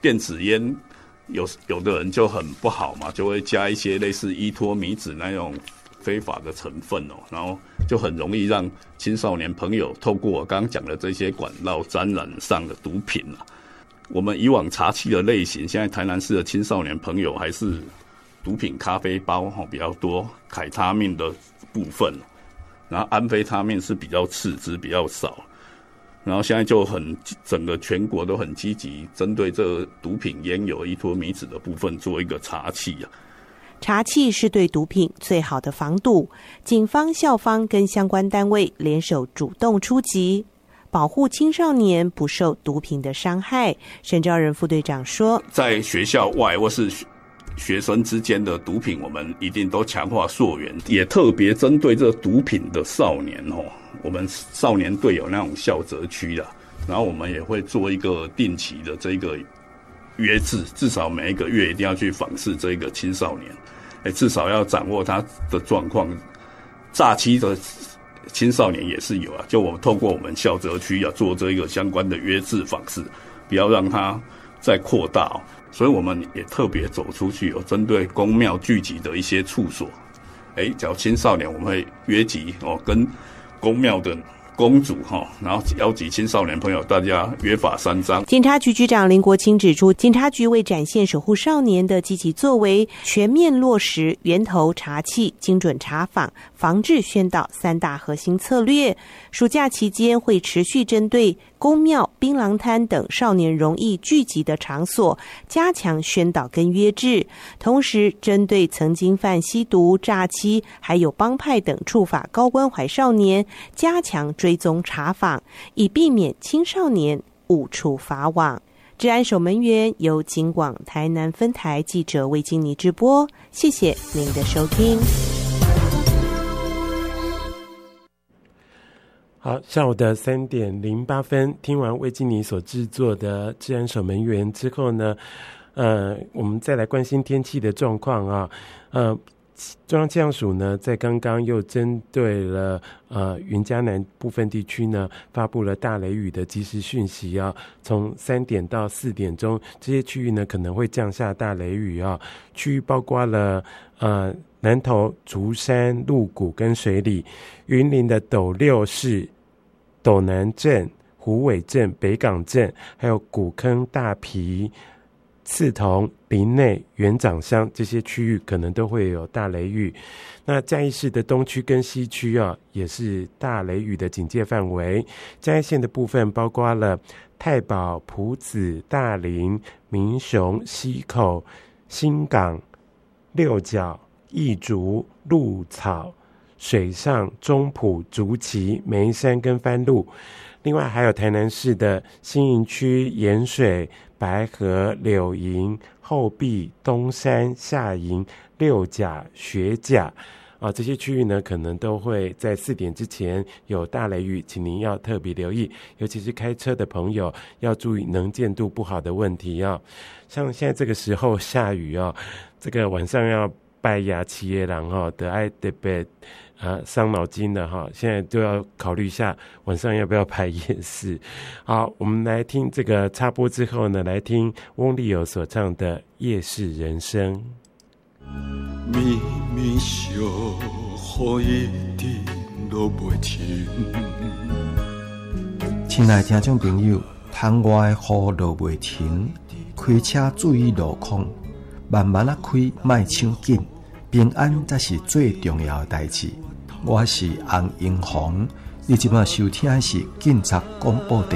电子烟有的人就很不好嘛，就会加一些类似依托米酯那种非法的成分然后就很容易让青少年朋友透过我刚刚讲的这些管道沾染上的毒品我们以往查缉的类型，现在台南市的青少年朋友还是毒品咖啡包比较多，凯他命的部分，然后安非他命是比较次之，比较少。然后现在就整个全国都很积极针对这个毒品烟油依托米酯的部分做一个查缉查缉是对毒品最好的防堵，警方、校方跟相关单位联手主动出击，保护青少年不受毒品的伤害。沈昭仁副队长说， 在学校外或是学生之间的毒品，我们一定都强化溯源，也特别针对这毒品的少年我们少年队有那种校责区然后我们也会做一个定期的这个约制，至少每一个月一定要去访视这个青少年，至少要掌握他的状况。诈欺的青少年也是有就我们透过我们校责区做这个相关的约制访视，不要让它再扩大所以我们也特别走出去，有针对公庙聚集的一些处所，只要青少年我们会约集跟公庙的公主然后邀集青少年朋友大家约法三章。 警察局局长林国清指出，警察局为展现守护少年的积极作为，全面落实源头查缉、精准查访、防治宣导三大核心策略。暑假期间会持续针对公庙、槟榔摊等少年容易聚集的场所加强宣导跟约制，同时针对曾经犯吸毒、诈欺还有帮派等触法高关怀少年加强追踪查访，以避免青少年误触法网。治安守门员由警广台南分台记者魏金妮直播，谢谢您的收听。 好，下午的3点08分，听完魏金妮所制作的治安守门员之后呢，我们再来关心天气的状况中央气象署呢，在刚刚又针对了云嘉南部分地区呢，发布了大雷雨的即时讯息从3点到4点钟，这些区域呢可能会降下大雷雨区域包括了南投、竹山、鹿谷跟水里，云林的斗六市、斗南镇、虎尾镇、北港镇，还有古坑、大皮、刺桐、林内、元长乡这些区域可能都会有大雷雨。那嘉义市的东区跟西区也是大雷雨的警戒范围。嘉义县的部分包括了太保、埔子、大林、民雄、溪口、新港、六甲、义竹、鹿草、水上、中埔、竹崎、梅山跟番路。另外还有台南市的新营区、盐水、白河、柳营、后壁、东山、下营、六甲、学甲这些区域呢可能都会在4点之前有大雷雨，请您要特别留意，尤其是开车的朋友要注意能见度不好的问题像现在这个时候下雨这个晚上要拜牙期的人得爱特别伤脑筋的现在都要考虑一下晚上要不要排夜市。好，我们来听这个插播之后呢，来听翁立友所唱的《夜市人生》。 绵绵小雨一直落袂停，亲爱的听众朋友，窗外的雨落袂停，开车注意路况，慢慢开，莫抢紧，平安才是最重要的代志。我是洪英宏，你即马收听的是警察广播电